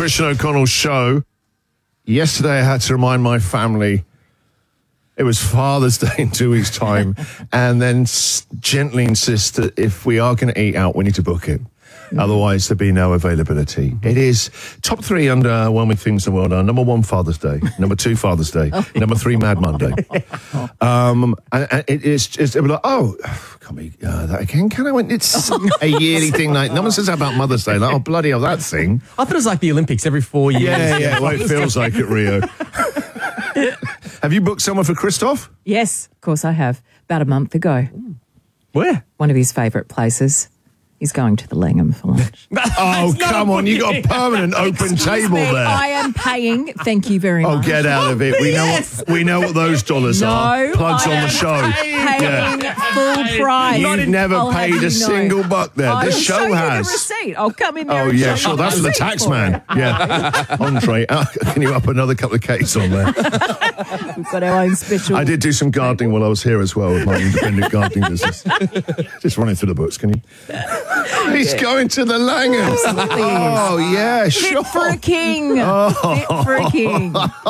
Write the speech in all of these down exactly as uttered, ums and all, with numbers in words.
Christian O'Connell Show. Yesterday I had to remind my family it was Father's Day in two weeks' time, and then s- gently insist that if we are going to eat out, we need to book it. Mm. Otherwise, there'll be no availability. It is top three underwhelming things in the world are number one, Father's Day. Number two, Father's Day. Number three, Mad Monday. Um, and, and it is, it's, it's like, oh, can't be uh, that again, can I? It's a yearly thing. Like, no one says that about Mother's Day. Like, oh, bloody hell, that thing. I thought it was like the Olympics every four years. Yeah, yeah, well, it feels like it, Rio. Have you booked someone for Christoph? Yes, of course I have. About a month ago. Where? One of his favourite places. He's going to the Langham for lunch. Oh, come on. You got a permanent open table Me, there. I am paying. Thank you very Oh, much. get out of it. We Yes. know what we know what those dollars No, are. Plugs I on the am show. Paying full price. You've never I'll have paid you a know. single buck there. I The will show show has. You the receipt. I'll come in there. Oh, and yeah, show sure. you That's for the receipt tax for man. it. Yeah. Andre, uh, can you up another couple of cakes on there? We've got our own special. I did do some gardening while I was here as well with my independent gardening business. Just running through the books, can you? He's going to the Langham. Oh, yeah, sure. Fit for a king. Oh. Fit for a king.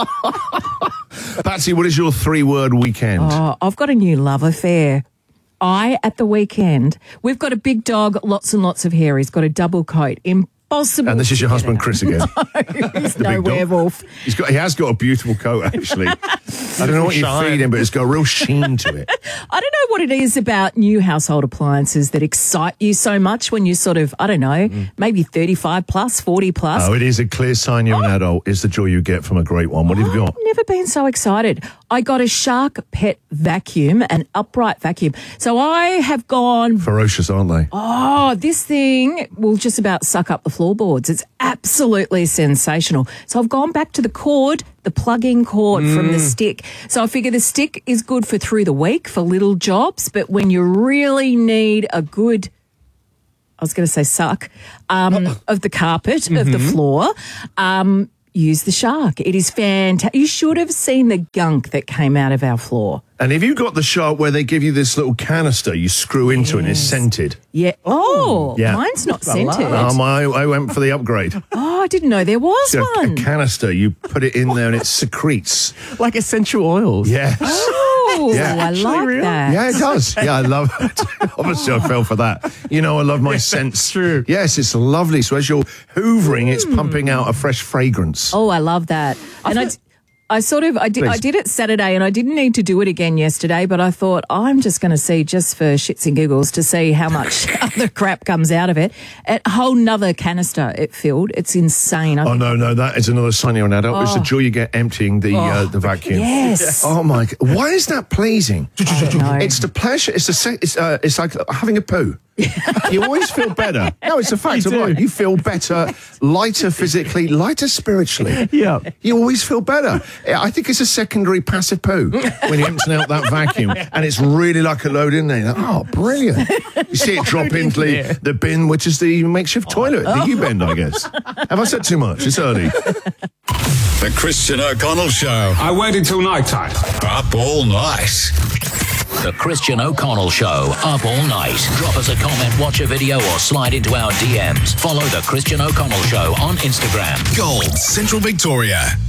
Patsy, what is your three-word weekend? Oh, I've got a new love affair. I, at the weekend, we've got a big dog, lots and lots of hair. He's got a double coat. Impossible. And this is your to husband, get Chris, again. out. He's The no big dog. werewolf. He's got, he has got a beautiful coat, actually. I don't know what you shine. feed him, but it's got a real sheen to it. I don't know what it is about new household appliances that excite you so much when you're sort of, I don't know, maybe thirty-five plus, forty plus. Oh, it is a clear sign you're an adult. Is the joy you get from a great one. What have you got? I've never been so excited. I got a Shark Pet vacuum, an upright vacuum. So I have gone, Ferocious, aren't they? oh, this thing will just about suck up the floorboards. It's absolutely sensational. So I've gone back to the cord, the plug-in cord from the stick. So I figure the stick is good for through the week for little jobs, but when you really need a good, I was going to say suck, um, of the carpet, of the floor, um, use the Shark. It is fantastic. You should have seen the gunk that came out of our floor. And have you got the Shark where they give you this little canister you screw into and it's scented? Yeah. Oh, Yeah. mine's not scented. Um, I, I went for the upgrade. Oh, I didn't know there was So a, a one. canister, you put it in there and it secretes. Like essential oils. Yes. Oh, Yeah. I like real? that. Yeah, it does. Yeah, I love it. Obviously, I fell for that. You know, I love my scents. true. Yes, it's lovely. So as you're hoovering, it's pumping out a fresh fragrance. Oh, I love that. And I, I sort of, I did, I Please. did it Saturday, and I didn't need to do it again yesterday. But I thought I'm just going to see, just for shits and giggles, to see how much other crap comes out of it. A whole nother canister it filled. It's insane. I Oh, think- no, no, that is another sign you're an adult. It's the joy you get emptying the uh, the vacuum. Yes. Oh, my God. Why is that pleasing? know. It's the pleasure. It's, the se- it's, uh, it's like having a poo. You always feel better. No, it's a fact of do. life. You feel better, lighter physically, lighter spiritually. Yeah. You always feel better. I think it's a secondary passive poo when you're emptying out that vacuum and it's really like a load in there. You're like, oh, brilliant. You see it drop into the, the bin, which is the makeshift toilet, the U-bend, I guess. Have I said too much? It's early. The Christian O'Connell Show. I waited till night time. Up all night. The Christian O'Connell Show, up all night. Drop us a comment, watch a video, or slide into our D Ms. Follow The Christian O'Connell Show on Instagram. Gold, Central Victoria.